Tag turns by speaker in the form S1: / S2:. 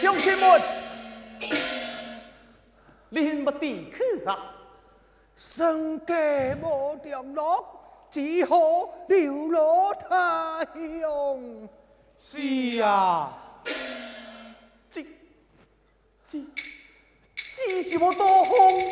S1: 乡亲们，连不地去啊！
S2: 生计无着落，只好流落他乡。
S1: 是啊，这是我多风